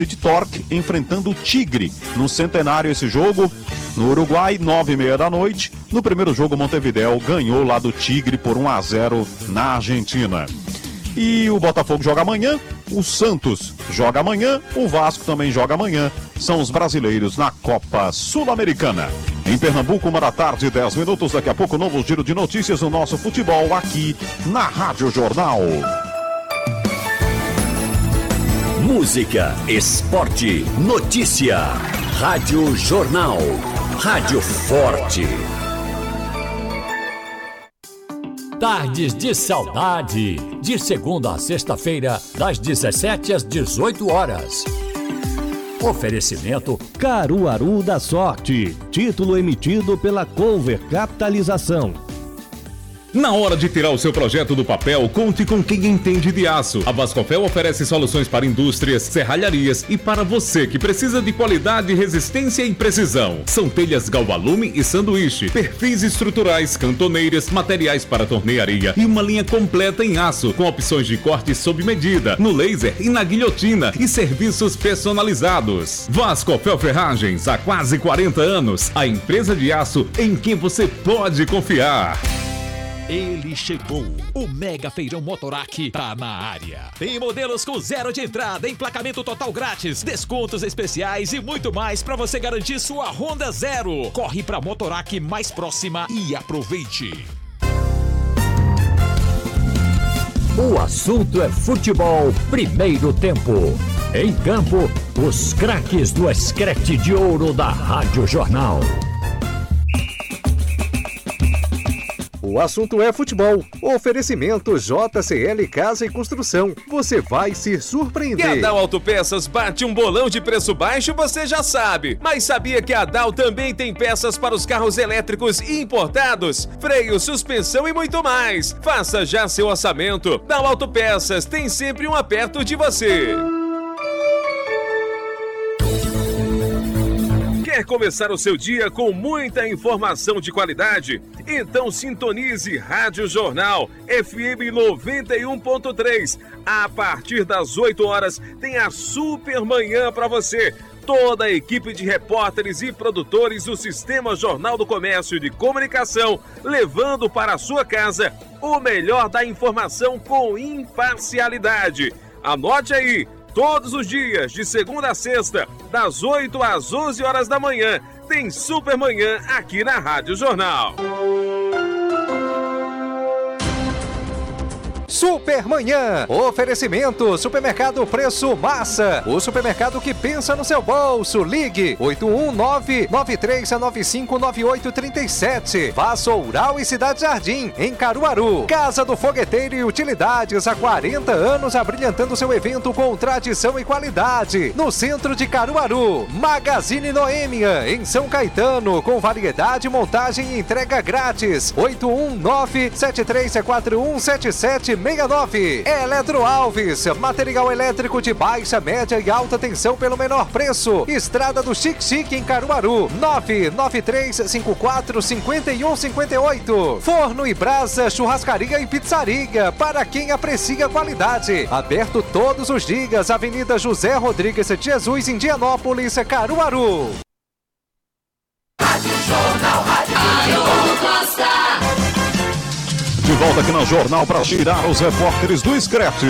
de Torque enfrentando o Tigre no Centenário. Esse jogo no Uruguai, 9h30 da noite. No primeiro jogo, Montevidéu ganhou lá do Tigre por 1-0 na Argentina. E o Botafogo joga amanhã, o Santos joga amanhã, o Vasco também joga amanhã. São os brasileiros na Copa Sul-Americana. Em Pernambuco, 1h10, 10 minutos. Daqui a pouco, novo giro de notícias no nosso futebol aqui na Rádio Jornal. Música, esporte, notícia. Rádio Jornal. Rádio Forte. Tardes de Saudade. De segunda a sexta-feira, das 17 às 18 horas. Oferecimento Caruaru da Sorte. Título emitido pela Cover Capitalização. Na hora de tirar o seu projeto do papel, conte com quem entende de aço. A Vascofel oferece soluções para indústrias, serralharias e para você que precisa de qualidade, resistência e precisão. São telhas galvalume e sanduíche, perfis estruturais, cantoneiras, materiais para tornearia e uma linha completa em aço, com opções de corte sob medida, no laser e na guilhotina e serviços personalizados. Vascofel Ferragens, há quase 40 anos, a empresa de aço em quem você pode confiar. Ele chegou, o Mega Feirão Motorac tá na área. Tem modelos com 0 de entrada, emplacamento total grátis, descontos especiais e muito mais para você garantir sua Honda Zero. Corre pra Motorac mais próxima e aproveite. O assunto é futebol, primeiro tempo. Em campo, os craques do Escrete de Ouro da Rádio Jornal. O assunto é futebol. Oferecimento JCL Casa e Construção. Você vai se surpreender. Que a Dal Autopeças bate um bolão de preço baixo, você já sabe. Mas sabia que a Dal também tem peças para os carros elétricos e importados? Freio, suspensão e muito mais. Faça já seu orçamento. Dal Autopeças tem sempre um perto de você. Quer começar o seu dia com muita informação de qualidade? Então sintonize Rádio Jornal FM 91.3. A partir das 8 horas tem a Super Manhã para você. Toda a equipe de repórteres e produtores do Sistema Jornal do Comércio e de Comunicação, levando para a sua casa o melhor da informação com imparcialidade. Anote aí! Todos os dias, de segunda a sexta, das 8 às 11 horas da manhã, tem Super Manhã aqui na Rádio Jornal. Supermanhã. Oferecimento Supermercado Preço Massa. O supermercado que pensa no seu bolso. Ligue 819-9395-9837. Vassoural e Cidade Jardim, em Caruaru. Casa do Fogueteiro e Utilidades, há 40 anos abrilhantando seu evento com tradição e qualidade. No centro de Caruaru. Magazine Noêmia, em São Caetano, com variedade, montagem e entrega grátis. 819-7341-7769. Eletro Alves, material elétrico de baixa, média e alta tensão pelo menor preço. Estrada do Xique em Caruaru, 993545158. Forno e brasa, churrascaria e pizzaria, para quem aprecia qualidade. Aberto todos os dias, Avenida José Rodrigues de Jesus, Indianópolis, Caruaru. Rádio Jornal, Rádio Costa. De volta aqui no Jornal para tirar os repórteres do Screte.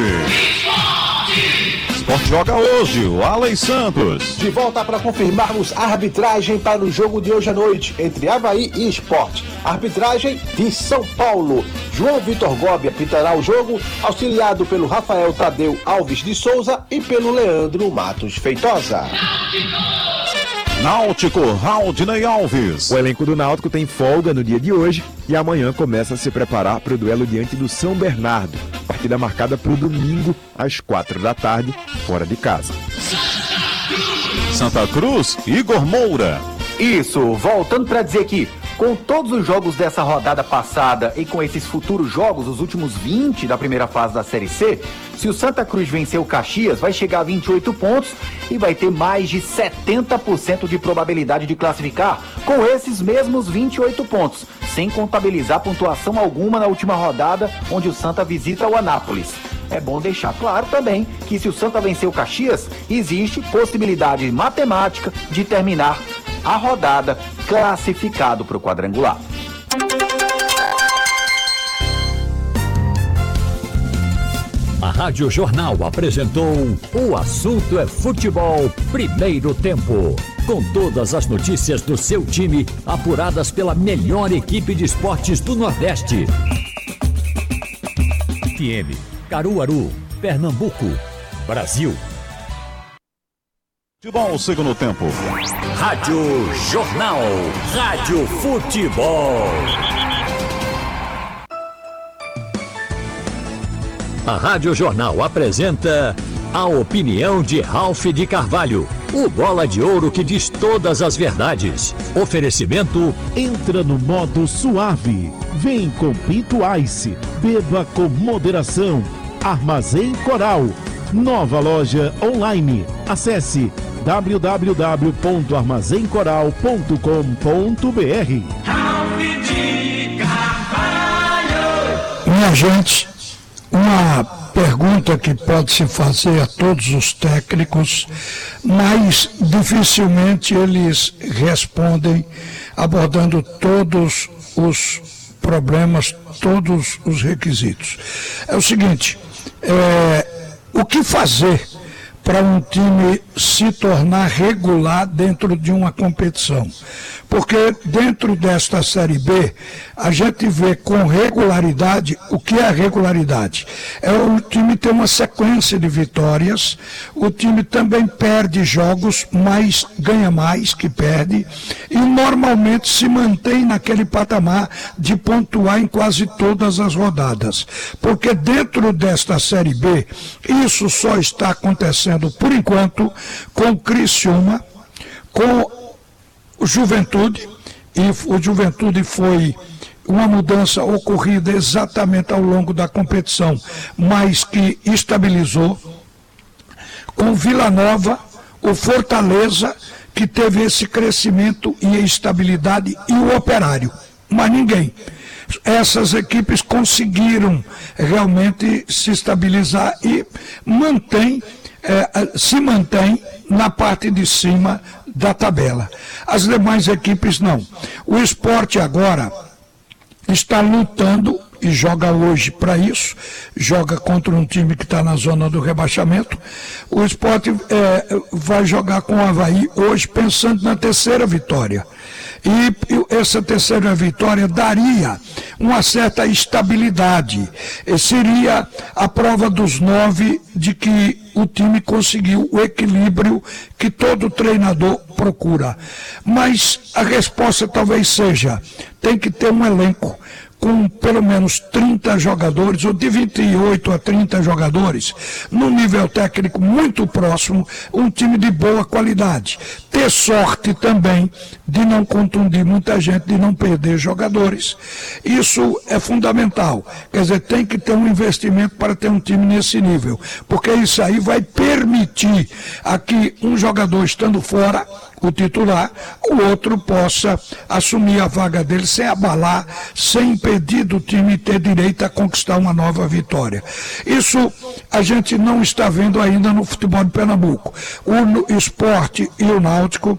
Sport joga hoje, o Alen Santos. De volta para confirmarmos a arbitragem para o jogo de hoje à noite, entre Avaí e Sport. Arbitragem de São Paulo. João Vitor Gobi apitará o jogo, auxiliado pelo Rafael Tadeu Alves de Souza e pelo Leandro Matos Feitosa. Náutico, Raudinei Alves. O elenco do Náutico tem folga no dia de hoje e amanhã começa a se preparar para o duelo diante do São Bernardo. Partida marcada para o domingo, às 4 da tarde, fora de casa. Santa Cruz, Igor Moura. Isso, voltando para dizer que com todos os jogos dessa rodada passada e com esses futuros jogos, os últimos 20 da primeira fase da Série C, se o Santa Cruz vencer o Caxias, vai chegar a 28 pontos e vai ter mais de 70% de probabilidade de classificar com esses mesmos 28 pontos, sem contabilizar pontuação alguma na última rodada, onde o Santa visita o Anápolis. É bom deixar claro também que se o Santa vencer o Caxias, existe possibilidade matemática de terminar a rodada classificado para o quadrangular. A Rádio Jornal apresentou O Assunto é Futebol, primeiro tempo. Com todas as notícias do seu time, apuradas pela melhor equipe de esportes do Nordeste. FM, Caruaru, Pernambuco, Brasil. Futebol, segundo tempo. Rádio Jornal, Rádio Futebol. A Rádio Jornal apresenta a opinião de Ralph de Carvalho, o bola de ouro que diz todas as verdades. Oferecimento: entra no modo suave. Vem com Pinto Ice. Beba com moderação. Armazém Coral. Nova loja online. Acesse www.armazencoral.com.br. Ralph de Carvalho. Minha gente, uma pergunta que pode se fazer a todos os técnicos, mas dificilmente eles respondem abordando todos os problemas, todos os requisitos. É o seguinte, o que fazer para um time se tornar regular dentro de uma competição? Porque dentro desta Série B, a gente vê com regularidade. O que é a regularidade? É o time ter uma sequência de vitórias, o time também perde jogos, mas ganha mais que perde, e normalmente se mantém naquele patamar de pontuar em quase todas as rodadas. Porque dentro desta Série B, isso só está acontecendo por enquanto com o Criciúma, com o Juventude, e o Juventude foi uma mudança ocorrida exatamente ao longo da competição, mas que estabilizou, com Vila Nova, o Fortaleza, que teve esse crescimento e estabilidade, e o Operário, mas ninguém. Essas equipes conseguiram realmente se estabilizar e se mantém na parte de cima da tabela. As demais equipes não. O Sport agora está lutando e joga hoje para isso, joga contra um time que está na zona do rebaixamento. O Sport vai jogar com o Avaí hoje pensando na terceira vitória. E essa terceira vitória daria uma certa estabilidade. Seria a prova dos 9 de que o time conseguiu o equilíbrio que todo treinador procura. Mas a resposta talvez seja: tem que ter um elenco com pelo menos 30 jogadores, ou de 28 a 30 jogadores, num nível técnico muito próximo, um time de boa qualidade. Ter sorte também de não contundir muita gente, de não perder jogadores. Isso é fundamental. Quer dizer, tem que ter um investimento para ter um time nesse nível, porque isso aí vai permitir a que um jogador estando fora, o titular, o outro possa assumir a vaga dele sem abalar, sem impedir do time ter direito a conquistar uma nova vitória. Isso a gente não está vendo ainda no futebol de Pernambuco. O Sport e o Náutico,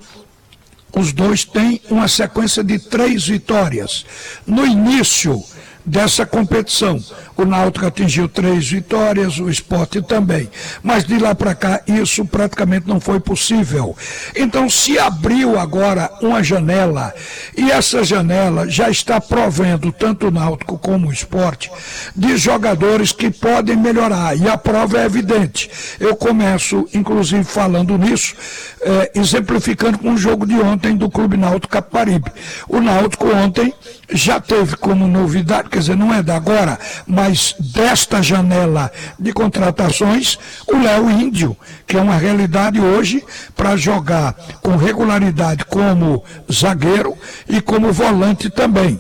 os dois têm uma sequência de 3 vitórias. No início dessa competição, o Náutico atingiu 3 vitórias, o Sport também, mas de lá para cá isso praticamente não foi possível. Então se abriu agora uma janela, e essa janela já está provendo tanto o Náutico como o Sport de jogadores que podem melhorar, e a prova é evidente. Eu começo inclusive falando nisso, exemplificando com o jogo de ontem do Clube Náutico Capibaribe. O Náutico ontem já teve como novidade, quer dizer, não é da agora, mas desta janela de contratações, o Léo Índio, que é uma realidade hoje para jogar com regularidade como zagueiro e como volante também.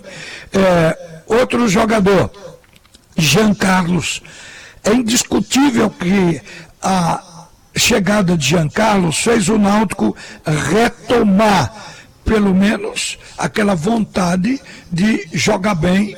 Outro jogador, Jean Carlos. É indiscutível que a chegada de Jean Carlos fez o Náutico retomar pelo menos aquela vontade de jogar bem